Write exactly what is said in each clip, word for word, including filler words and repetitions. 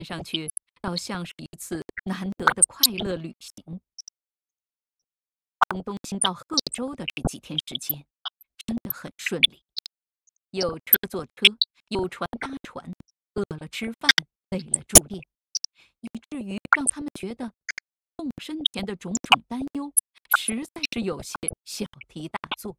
看上去倒像是一次难得的快乐旅行。从东兴到贺州的这几天时间，真的很顺利，有车坐车，有船搭船，饿了吃饭，累了驻猎，以至于让他们觉得动身前的种种担忧，实在是有些小题大做。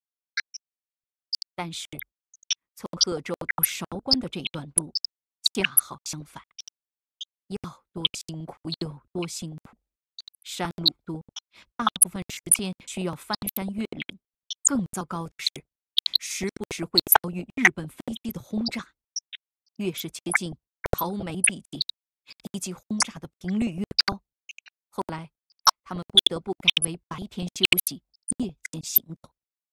但是，从贺州到韶关的这段路，恰好相反，要多辛苦有多辛苦。山路多，大部分时间需要翻山越岭。更糟糕的是，时不时会遭遇日本飞机的轰炸。越是接近桃梅地界，敌机轰炸的频率越高。后来，他们不得不改为白天休息，夜间行动。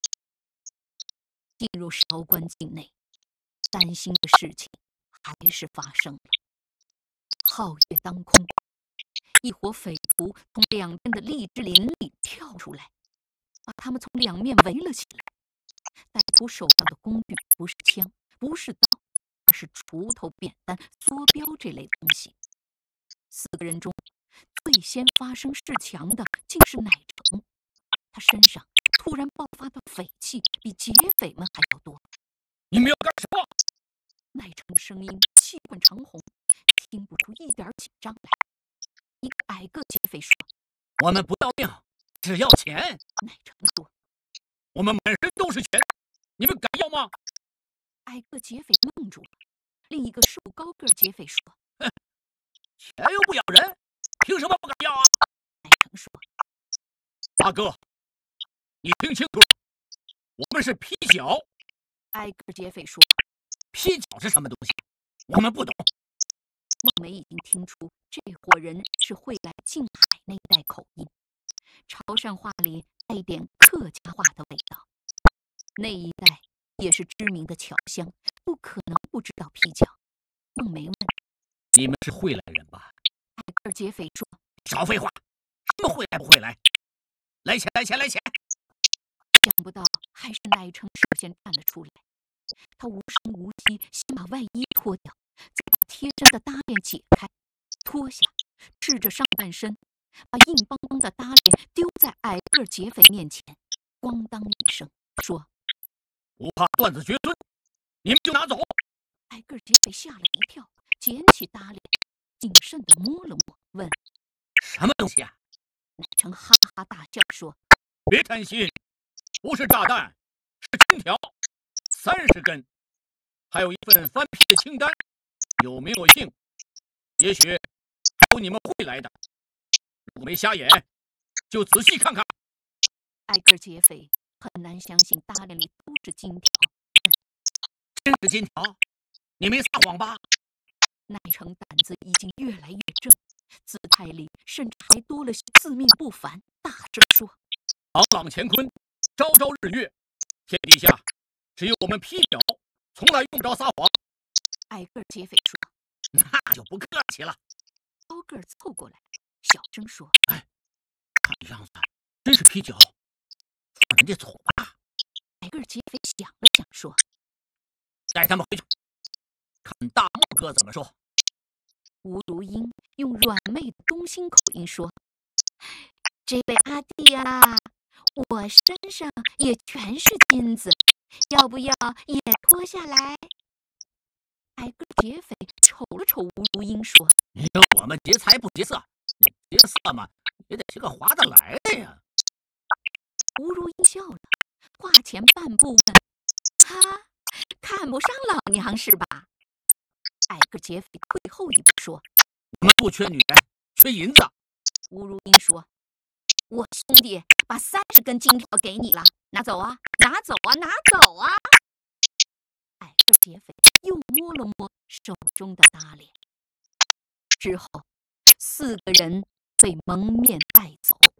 进入韶关境内，担心的事情还是发生了。皓月当空，一伙匪徒从两边的荔枝林里跳出来，把他们从两面围了起来。歹徒手上的工具不是枪，不是刀，而是锄头、扁担、梭镖这类东西。四个人中，最先发生事强的竟是乃成，他身上突然爆发的匪气比劫匪们还要多。 你们要干什么？ 乃成的声音气贯长虹，听不出一点紧张来。一个矮个劫匪说：“ 我们不要命，只要钱。” 乃成说：“ 我们满身都是钱，你们敢要吗？” 矮个劫匪愣住了。另一个瘦高个劫匪说：“ 哼，钱又不咬人，凭什么不敢要啊？” 乃成说：“ 大哥，你听清楚了，我们是劈脚。” 矮个劫匪说：“ 劈脚是什么东西？我们不懂。” 孟梅已经听出这伙人是会来静海那一带口音，潮汕话里带一点客家话的味道。那一带也是知名的侨乡，不可能不知道劈脚。孟梅问：“ 你们是会来人吧？” 矮个劫匪说：“ 少废话，什么会来不会来？来钱来钱来钱！” 想不到还是乃成首先站了出来，他无声无息先把外衣脱掉，再把贴身的搭链解开，脱下，赤着上半身，把硬邦邦的搭链丢在矮个劫匪面前，咣当一声说：“ 不怕断子绝孙，你们就拿走。” 矮个劫匪吓了一跳，捡起搭链，谨慎地摸了摸，问：“ 什么东西啊？” 乃成哈哈大笑说：“ 别担心，不是炸弹，是金条，三十根，还有一份翻批的清单，有没有姓？也许还有你们会来的。如果没瞎眼，就仔细看看。” 矮个劫匪很难相信搭链里都是金条， 真是金条？你没撒谎吧？ 乃成胆子已经越来越正，姿态里甚至还多了些自命不凡，大声说：“ 朗朗乾坤，朝朝日月，天底下只有我们劈脚，从来用不着撒谎。” 矮个劫匪说：“ 那就不客气了。” 高个凑过来，小声说：“ 哎，看样子真是劈脚，放人家走吧。” 矮个劫匪想了想说：“ 带他们回去，看大茂哥怎么说。” 吴如英用软妹的东兴口音说：“这位阿弟啊，我身上也全是金子，要不要也脱下来？”矮个劫匪瞅了瞅吴如英说：“ 我们劫财不劫色，劫色嘛也得是个划得来的呀。” 吴如英笑了，跨前半步问：“哈，看不上老娘是吧？”矮个劫匪退后一步说：“ 我们不缺女人，缺银子。” 吴如英说：“我兄弟把三十根金条给你了，拿走啊，拿走啊，拿走啊！”矮个劫匪又摸了摸手中的搭链，之后四个人被蒙面带走。